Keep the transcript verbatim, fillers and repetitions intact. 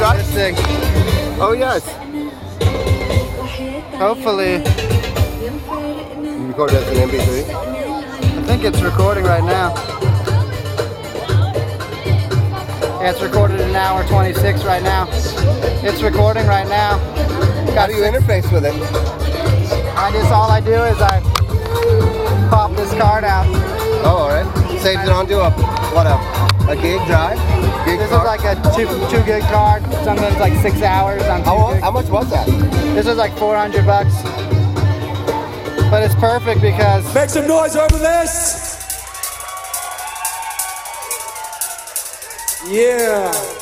right? This thing. Oh yes. Hopefully, You recorded as an M P three? I think it's recording right now. Yeah, it's recorded in an hour twenty-six right now. It's recording right now. How do you interface with it? I just, all I do is I pop this card out. Oh, alright. Saves it onto a, what, a, a gig drive? Gig This card? is like a two, two gig card. Sometimes like six hours on two How, gig. how much was that? This is like four hundred bucks. But it's perfect because Make some noise over this! Yeah.